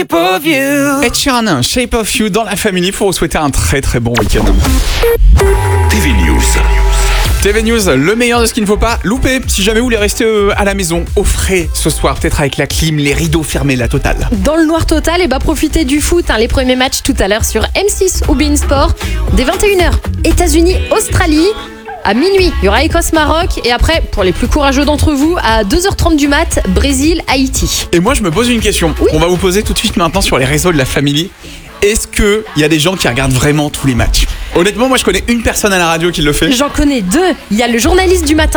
shape of you. Ed Sheeran, Shape of You dans la famille pour vous souhaiter un très très bon week-end. TV News. TV News, le meilleur de ce qu'il ne faut pas louper. Si jamais vous voulez rester à la maison, au frais ce soir, peut-être avec la clim, les rideaux fermés, la totale. Dans le noir total, et profitez du foot. Les premiers matchs tout à l'heure sur M6 ou beIN Sport. Dès 21h, États-Unis, Australie. À minuit, il y aura Écosse-Maroc. Et après, pour les plus courageux d'entre vous, à 2h30 du mat, Brésil-Haïti. Et moi, je me pose une question. Oui. On va vous poser tout de suite maintenant sur les réseaux de la famille. Est-ce qu'il y a des gens qui regardent vraiment tous les matchs ? Honnêtement, moi, je connais une personne à la radio qui le fait. J'en connais deux. Il y a le journaliste du matin